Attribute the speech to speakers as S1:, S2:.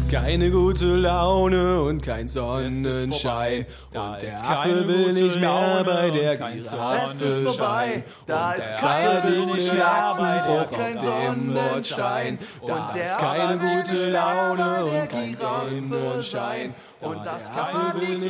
S1: ist keine gute Laune und kein Sonnenschein. Und der Affe will nicht mehr bei der Giraffe sein.
S2: Da ist
S1: keine
S2: keine
S1: gute
S2: gute
S1: Laune und
S2: kein
S1: kein Bordstein. Da ist keine gute Laune und kein Sonnenschein. Und das Affe will nicht